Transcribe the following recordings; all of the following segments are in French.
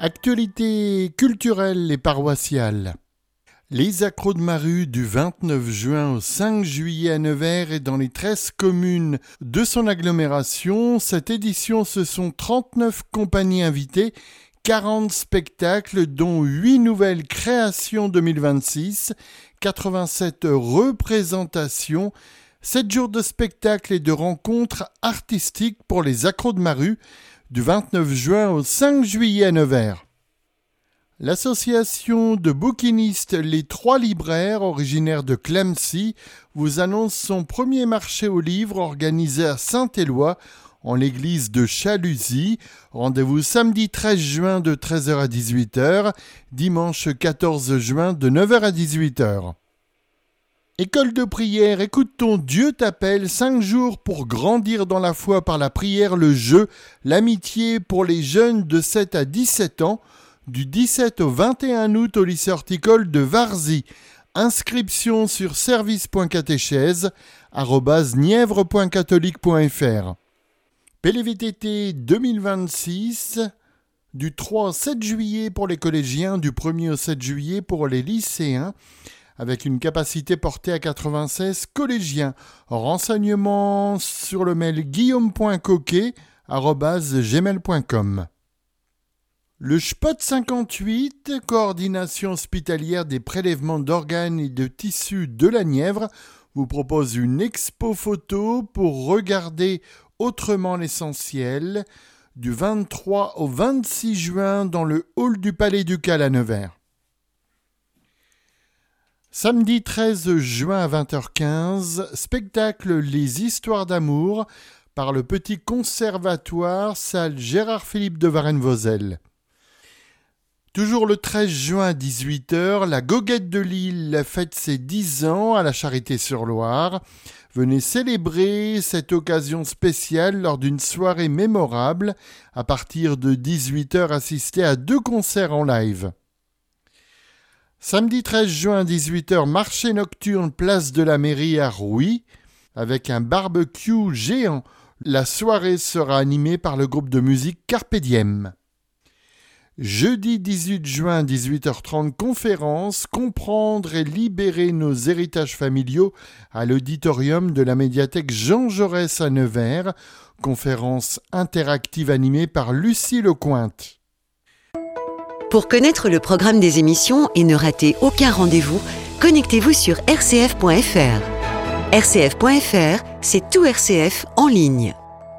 Actualité culturelle et paroissiale. Les accros de Maru du 29 juin au 5 juillet à Nevers et dans les 13 communes de son agglomération. Cette édition, ce sont 39 compagnies invitées, 40 spectacles dont 8 nouvelles créations 2026, 87 représentations, 7 jours de spectacles et de rencontres artistiques pour les accros de Maru du 29 juin au 5 juillet à Nevers. L'association de bouquinistes Les Trois Libraires, originaire de Clamecy, vous annonce son premier marché aux livres organisé à Saint-Éloi, en l'église de Chalusy. Rendez-vous samedi 13 juin de 13h à 18h, dimanche 14 juin de 9h à 18h. École de prière, écoute ton Dieu t'appelle, 5 jours pour grandir dans la foi par la prière, le jeu, l'amitié pour les jeunes de 7 à 17 ans, du 17 au 21 août au lycée horticole de Varzy. Inscription sur service.catéchèse@nièvre.catholique.fr. PLVTT 2026, du 3 au 7 juillet pour les collégiens, du 1er au 7 juillet pour les lycéens, avec une capacité portée à 96 collégiens. Renseignements sur le mail guillaume.coquet@gmail.com. Le SPOT 58, coordination hospitalière des prélèvements d'organes et de tissus de la Nièvre, vous propose une expo photo pour regarder autrement l'essentiel du 23 au 26 juin dans le hall du Palais Ducal à Nevers. Samedi 13 juin à 20h15, spectacle Les Histoires d'amour par le Petit Conservatoire, salle Gérard-Philippe de Varennes-Vauzelles. Toujours le 13 juin à 18h, la Goguette de Lille fête ses 10 ans à la Charité-sur-Loire. Venez célébrer cette occasion spéciale lors d'une soirée mémorable. À partir de 18h, assistez à 2 concerts en live. Samedi 13 juin à 18h, marché nocturne place de la mairie à Rouy, avec un barbecue géant. La soirée sera animée par le groupe de musique Carpe Diem. Jeudi 18 juin à 18h30, conférence « Comprendre et libérer nos héritages familiaux » à l'auditorium de la médiathèque Jean Jaurès à Nevers. Conférence interactive animée par Lucie Lecointe. Pour connaître le programme des émissions et ne rater aucun rendez-vous, connectez-vous sur rcf.fr. rcf.fr, c'est tout RCF en ligne.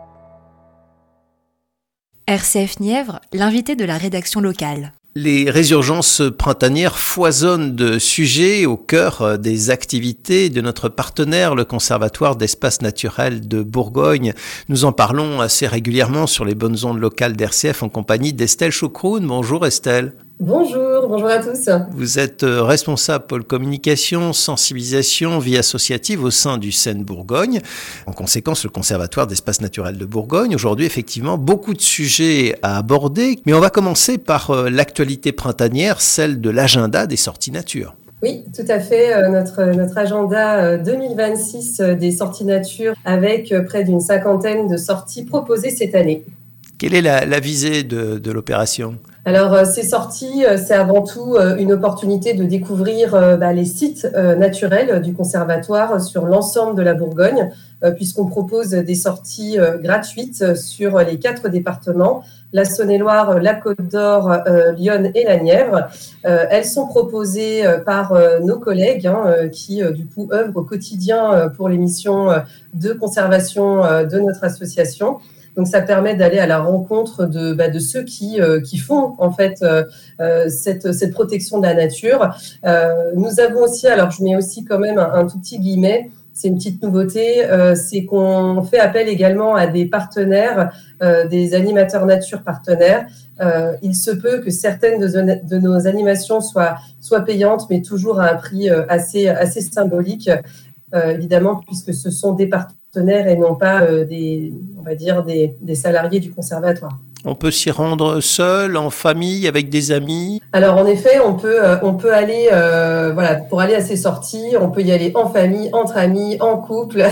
RCF Nièvre, l'invité de la rédaction locale. Les résurgences printanières foisonnent de sujets au cœur des activités de notre partenaire, le Conservatoire d'espaces naturels de Bourgogne. Nous en parlons assez régulièrement sur les bonnes ondes locales d'RCF en compagnie d'Estelle Choucroune. Bonjour Estelle. Bonjour à tous. Vous êtes responsable pôle communication, sensibilisation, vie associative au sein du Seine-Bourgogne. En conséquence, le Conservatoire d'espaces naturels de Bourgogne. Aujourd'hui, effectivement, beaucoup de sujets à aborder. Mais on va commencer par l'actualité printanière, celle de l'agenda des sorties nature. Oui, tout à fait. Notre agenda 2026 des sorties nature avec près d'une 50aine de sorties proposées cette année. Quelle est la visée de l'opération ? Alors, ces sorties, c'est avant tout une opportunité de découvrir les sites naturels du conservatoire sur l'ensemble de la Bourgogne, puisqu'on propose des sorties gratuites sur les 4 départements, la Saône-et-Loire, la Côte-d'Or, l'Yonne et la Nièvre. Elles sont proposées par nos collègues qui, du coup, œuvrent au quotidien pour les missions de conservation de notre association. Donc, ça permet d'aller à la rencontre de ceux qui font en fait cette protection de la nature. Nous avons aussi, alors je mets aussi quand même un tout petit guillemet, c'est une petite nouveauté, c'est qu'on fait appel également à des partenaires, des animateurs nature partenaires. Il se peut que certaines de nos animations soient payantes, mais toujours à un prix assez symbolique. Évidemment, puisque ce sont des partenaires et non pas des salariés du conservatoire. On peut s'y rendre seul, en famille, avec des amis? Alors en effet, on peut aller pour aller à ces sorties, on peut y aller en famille, entre amis, en couple.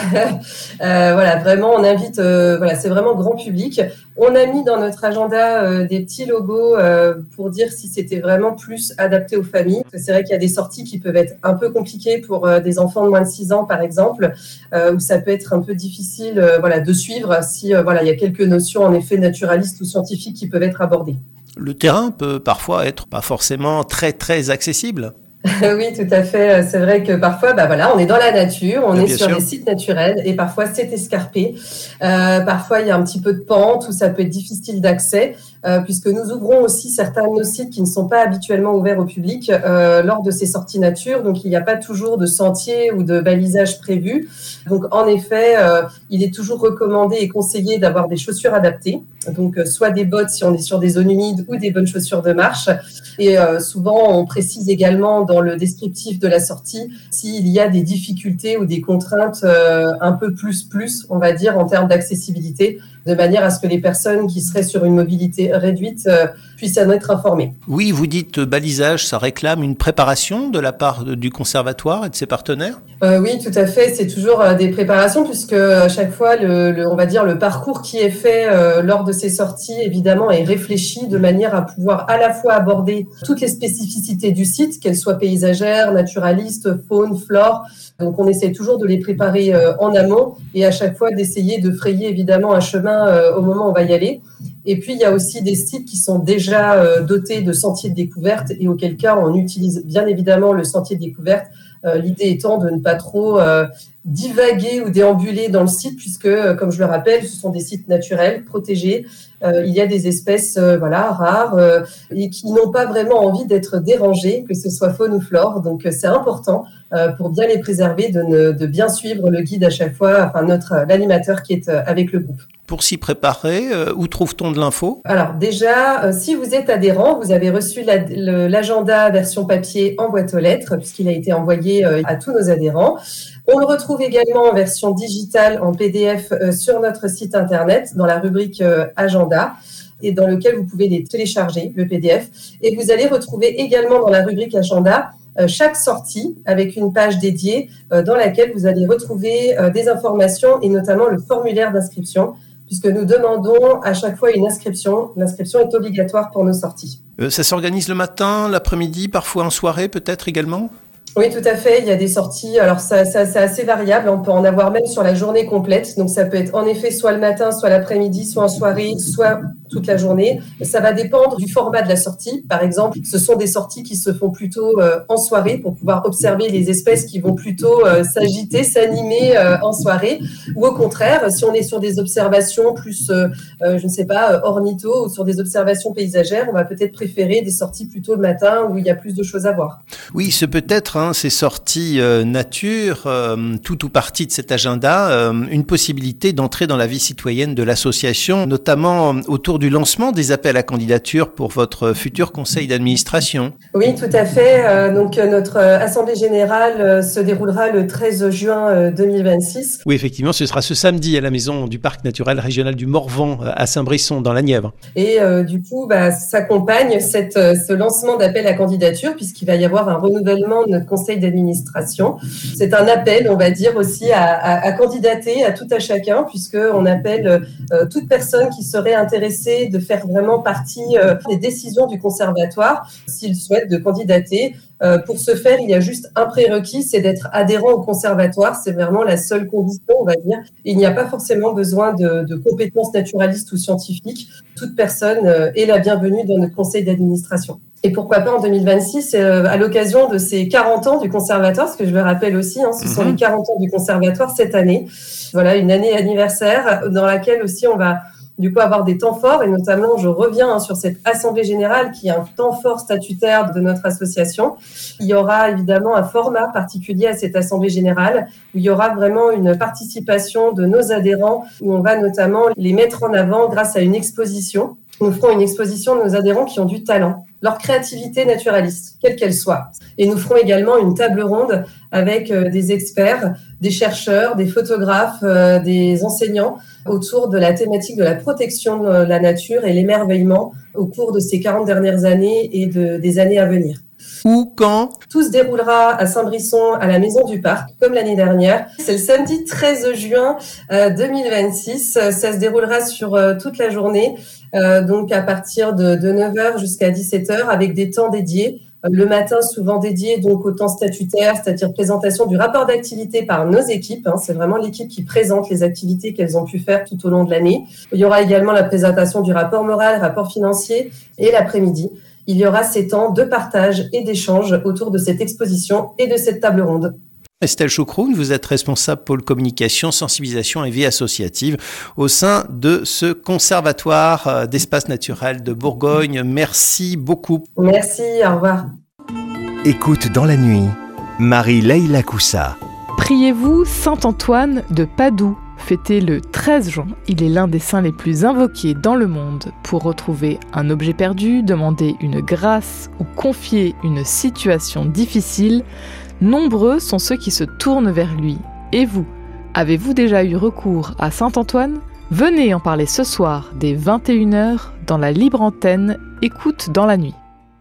Vraiment on invite c'est vraiment grand public. On a mis dans notre agenda des petits logos pour dire si c'était vraiment plus adapté aux familles. C'est vrai qu'il y a des sorties qui peuvent être un peu compliquées pour des enfants de moins de 6 ans par exemple, où ça peut être un peu difficile de suivre si il y a quelques notions en effet naturalistes ou scientifiques qui peuvent être abordées. Le terrain peut parfois être pas forcément très très accessible. Oui, tout à fait. C'est vrai que parfois, on est dans la nature, on est sur des sites naturels et parfois c'est escarpé. Parfois, il y a un petit peu de pente ou ça peut être difficile d'accès, puisque nous ouvrons aussi certains de nos sites qui ne sont pas habituellement ouverts au public lors de ces sorties nature. Donc, il n'y a pas toujours de sentier ou de balisage prévu. Donc, en effet, il est toujours recommandé et conseillé d'avoir des chaussures adaptées. Donc, soit des bottes si on est sur des zones humides ou des bonnes chaussures de marche. Et souvent, on précise également dans le descriptif de la sortie s'il y a des difficultés ou des contraintes un peu plus, on va dire, en termes d'accessibilité, de manière à ce que les personnes qui seraient sur une mobilité réduite puissent en être informées. Oui, vous dites balisage, ça réclame une préparation de la part du conservatoire et de ses partenaires? Oui, tout à fait. C'est toujours des préparations puisque à chaque fois, on va dire le parcours qui est fait lors de ces sorties, évidemment, est réfléchi de manière à pouvoir à la fois aborder toutes les spécificités du site, qu'elles soient paysagères, naturalistes, faune, flore. Donc, on essaie toujours de les préparer en amont et à chaque fois d'essayer de frayer évidemment un chemin au moment où on va y aller. Et puis, il y a aussi des sites qui sont déjà dotés de sentiers de découverte et auquel cas, on utilise bien évidemment le sentier de découverte. L'idée étant de ne pas trop divaguer ou déambuler dans le site puisque, comme je le rappelle, ce sont des sites naturels, protégés. Il y a des espèces rares et qui n'ont pas vraiment envie d'être dérangées, que ce soit faune ou flore. Donc, c'est important pour bien les préserver de bien suivre le guide à chaque fois, l'animateur qui est avec le groupe. Pour s'y préparer, où trouve-t-on de l'info? Alors déjà, si vous êtes adhérent, vous avez reçu l'agenda version papier en boîte aux lettres puisqu'il a été envoyé à tous nos adhérents. On le retrouve également en version digitale, en PDF, sur notre site internet, dans la rubrique agenda, et dans lequel vous pouvez les télécharger, le PDF. Et vous allez retrouver également dans la rubrique agenda chaque sortie avec une page dédiée dans laquelle vous allez retrouver des informations et notamment le formulaire d'inscription, puisque nous demandons à chaque fois une inscription. L'inscription est obligatoire pour nos sorties. Ça s'organise le matin, l'après-midi, parfois en soirée peut-être également? Oui, tout à fait. Il y a des sorties. Alors, c'est assez variable. On peut en avoir même sur la journée complète. Donc, ça peut être en effet soit le matin, soit l'après-midi, soit en soirée, soit toute la journée. Ça va dépendre du format de la sortie. Par exemple, ce sont des sorties qui se font plutôt en soirée pour pouvoir observer les espèces qui vont plutôt s'agiter, s'animer en soirée. Ou au contraire, si on est sur des observations plus, ornitho ou sur des observations paysagères, on va peut-être préférer des sorties plutôt le matin où il y a plus de choses à voir. Oui, ce peut être ces sorties nature, tout ou partie de cet agenda, une possibilité d'entrer dans la vie citoyenne de l'association, notamment autour du lancement des appels à candidature pour votre futur conseil d'administration. Oui, tout à fait. Donc, notre assemblée générale se déroulera le 13 juin 2026. Oui, effectivement, ce sera ce samedi à la maison du Parc naturel régional du Morvan à Saint-Brisson, dans la Nièvre. Et du coup, s'accompagne ce lancement d'appel à candidature puisqu'il va y avoir un renouvellement de notre conseil d'administration. C'est un appel, on va dire aussi, à candidater à tout à chacun, puisqu'on appelle toute personne qui serait intéressée de faire vraiment partie des décisions du conservatoire, s'il souhaite de candidater. Pour ce faire, il y a juste un prérequis, c'est d'être adhérent au conservatoire. C'est vraiment la seule condition, on va dire. Il n'y a pas forcément besoin de compétences naturalistes ou scientifiques. Toute personne est la bienvenue dans notre conseil d'administration. Et pourquoi pas en 2026, à l'occasion de ces 40 ans du conservatoire, parce que je le rappelle aussi, ce sont les 40 ans du conservatoire cette année. Voilà, une année anniversaire dans laquelle aussi on va du coup avoir des temps forts, et notamment je reviens sur cette assemblée générale qui est un temps fort statutaire de notre association. Il y aura évidemment un format particulier à cette assemblée générale où il y aura vraiment une participation de nos adhérents, où on va notamment les mettre en avant grâce à une exposition. Nous ferons une exposition de nos adhérents qui ont du talent, leur créativité naturaliste, quelle qu'elle soit. Et nous ferons également une table ronde avec des experts, des chercheurs, des photographes, des enseignants autour de la thématique de la protection de la nature et l'émerveillement au cours de ces 40 dernières années et des années à venir. Où, quand ? Tout se déroulera à Saint-Brisson, à la Maison du Parc, comme l'année dernière. C'est le samedi 13 juin 2026. Ça se déroulera sur toute la journée, donc à partir de 9h jusqu'à 17h, avec des temps dédiés. Le matin, souvent dédié donc au temps statutaire, c'est-à-dire présentation du rapport d'activité par nos équipes. C'est vraiment l'équipe qui présente les activités qu'elles ont pu faire tout au long de l'année. Il y aura également la présentation du rapport moral, rapport financier, et l'après-midi, il y aura ces temps de partage et d'échange autour de cette exposition et de cette table ronde. Estelle Choucroune, vous êtes responsable pôle communication, sensibilisation et vie associative au sein de ce conservatoire d'espaces naturels de Bourgogne. Merci beaucoup. Merci, au revoir. Écoute dans la nuit, Marie-Leila Coussa. Priez-vous Saint Antoine de Padoue. Fêté le 13 juin, il est l'un des saints les plus invoqués dans le monde pour retrouver un objet perdu, demander une grâce ou confier une situation difficile. Nombreux sont ceux qui se tournent vers lui. Et vous, avez-vous déjà eu recours à Saint Antoine ? Venez en parler ce soir dès 21h dans la libre antenne Écoute dans la nuit.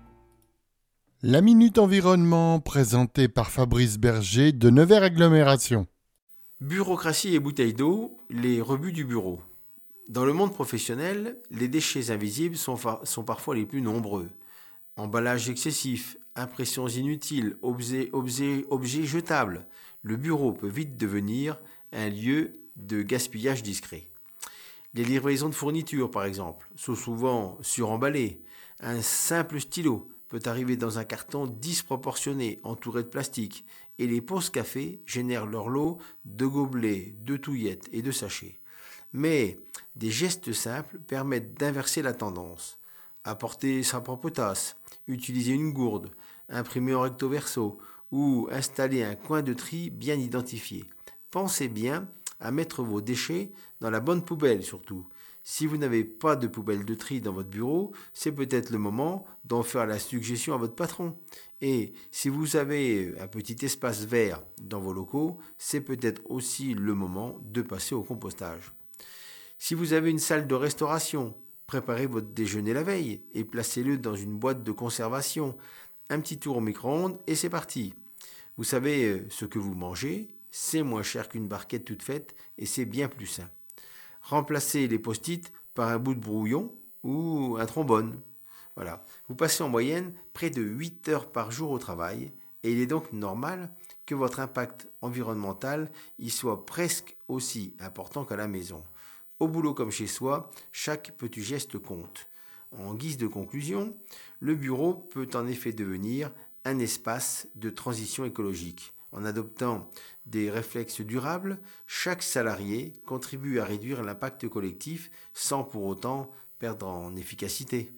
La Minute Environnement présentée par Fabrice Berger de Nevers Agglomération. Bureaucratie et bouteilles d'eau, les rebuts du bureau. Dans le monde professionnel, les déchets invisibles sont parfois les plus nombreux. Emballages excessifs, impressions inutiles, objets jetables. Le bureau peut vite devenir un lieu de gaspillage discret. Les livraisons de fournitures, par exemple, sont souvent suremballées. Un simple stylo peut arriver dans un carton disproportionné, entouré de plastique, et les pauses café génèrent leur lot de gobelets, de touillettes et de sachets. Mais des gestes simples permettent d'inverser la tendance. Apporter sa propre tasse, utiliser une gourde, imprimer en recto verso ou installer un coin de tri bien identifié. Pensez bien à mettre vos déchets dans la bonne poubelle surtout. Si vous n'avez pas de poubelle de tri dans votre bureau, c'est peut-être le moment d'en faire la suggestion à votre patron. Et si vous avez un petit espace vert dans vos locaux, c'est peut-être aussi le moment de passer au compostage. Si vous avez une salle de restauration, préparez votre déjeuner la veille et placez-le dans une boîte de conservation. Un petit tour au micro-ondes et c'est parti. Vous savez ce que vous mangez, c'est moins cher qu'une barquette toute faite et c'est bien plus sain. Remplacez les post-it par un bout de brouillon ou un trombone. Voilà. Vous passez en moyenne près de 8 heures par jour au travail et il est donc normal que votre impact environnemental y soit presque aussi important qu'à la maison. Au boulot comme chez soi, chaque petit geste compte. En guise de conclusion, le bureau peut en effet devenir un espace de transition écologique. En adoptant des réflexes durables, chaque salarié contribue à réduire l'impact collectif sans pour autant perdre en efficacité.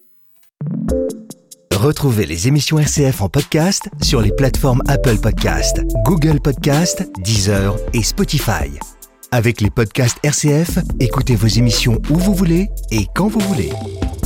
Retrouvez les émissions RCF en podcast sur les plateformes Apple Podcast, Google Podcast, Deezer et Spotify. Avec les podcasts RCF, écoutez vos émissions où vous voulez et quand vous voulez.